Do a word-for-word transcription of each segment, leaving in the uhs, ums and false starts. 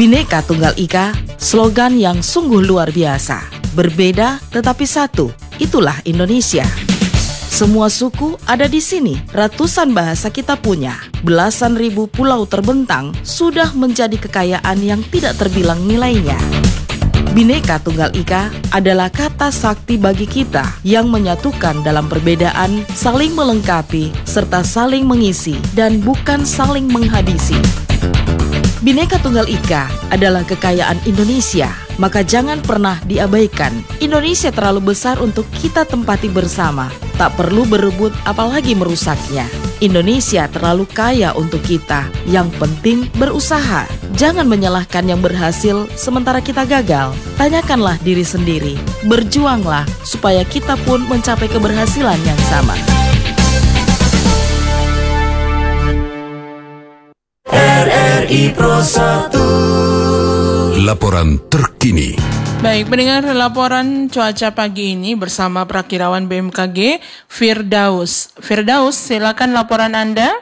Bhinneka Tunggal Ika, slogan yang sungguh luar biasa. Berbeda tetapi satu, itulah Indonesia. Semua suku ada di sini, ratusan bahasa kita punya, belasan ribu pulau terbentang sudah menjadi kekayaan yang tidak terbilang nilainya. Bhinneka Tunggal Ika adalah kata sakti bagi kita yang menyatukan dalam perbedaan, saling melengkapi, serta saling mengisi, dan bukan saling menghabisi. Bhinneka Tunggal Ika adalah kekayaan Indonesia, maka jangan pernah diabaikan. Indonesia terlalu besar untuk kita tempati bersama, tak perlu berebut apalagi merusaknya. Indonesia terlalu kaya untuk kita, yang penting berusaha. Jangan menyalahkan yang berhasil sementara kita gagal. Tanyakanlah diri sendiri, berjuanglah supaya kita pun mencapai keberhasilan yang sama. R R I Pro satu. Laporan terkini. Baik, mendengar laporan cuaca pagi ini bersama Prakirawan B M K G, Firdaus. Firdaus, silakan laporan Anda.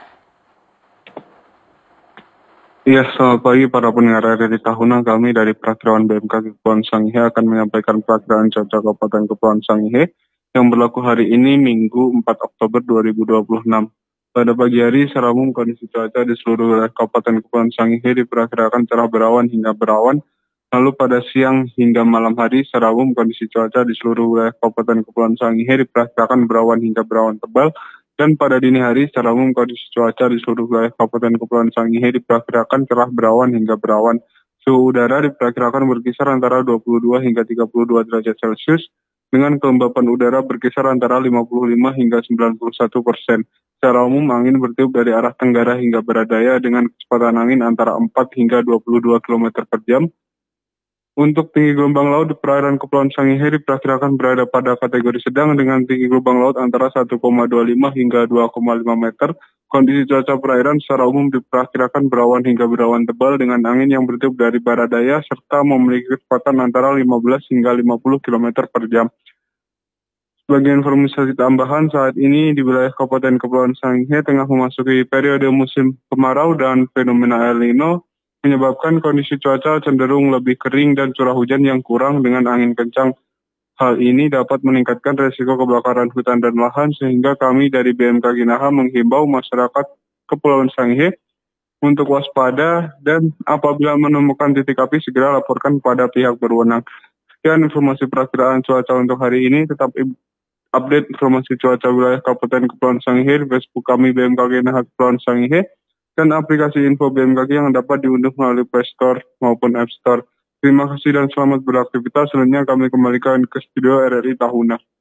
Ya, selamat pagi para pendengar R R I Tahunan. Kami dari Prakirawan B M K G Kepulauan Sangihe akan menyampaikan perakiraan cuaca Kabupaten Kepulauan Sangihe yang berlaku hari ini Minggu empat Oktober dua ribu dua puluh enam. Pada pagi hari, secara umum kondisi cuaca di seluruh wilayah Kabupaten Kepulauan Sangihe diperkirakan cerah berawan hingga berawan. Lalu pada siang hingga malam hari, secara umum kondisi cuaca di seluruh wilayah Kabupaten Kepulauan Sangihe diperkirakan berawan hingga berawan tebal. Dan pada dini hari, secara umum kondisi cuaca di seluruh wilayah Kabupaten Kepulauan Sangihe diperkirakan cerah berawan hingga berawan. Suhu udara diperkirakan berkisar antara dua puluh dua hingga tiga puluh dua derajat Celcius, dengan kelembapan udara berkisar antara lima puluh lima hingga sembilan puluh satu persen. Secara umum angin bertiup dari arah tenggara hingga barat daya dengan kecepatan angin antara empat hingga dua puluh dua kilometer per jam. Untuk tinggi gelombang laut di perairan Kepulauan Sangihe diperkirakan berada pada kategori sedang dengan tinggi gelombang laut antara satu koma dua lima hingga dua koma lima meter. Kondisi cuaca perairan secara umum diperkirakan berawan hingga berawan tebal dengan angin yang bertiup dari barat daya serta memiliki kecepatan antara lima belas hingga lima puluh kilometer per jam. Sebagai informasi tambahan, saat ini di wilayah Kabupaten Kepulauan Sangihe tengah memasuki periode musim kemarau dan fenomena El Nino menyebabkan kondisi cuaca cenderung lebih kering dan curah hujan yang kurang dengan angin kencang. Hal ini dapat meningkatkan resiko kebakaran hutan dan lahan sehingga kami dari B M K G Naha menghimbau masyarakat Kepulauan Sangihe untuk waspada dan apabila menemukan titik api segera laporkan pada pihak berwenang. Sekian informasi perakiraan cuaca untuk hari ini. Tetap update informasi cuaca wilayah Kabupaten Kepulauan Sangihe di Facebook kami B M K G Naha Kepulauan Sangihe dan aplikasi info B M K G yang dapat diunduh melalui Play Store maupun App Store. Terima kasih dan selamat beraktivitas. Selanjutnya kami kembalikan ke studio R R I Tahuna.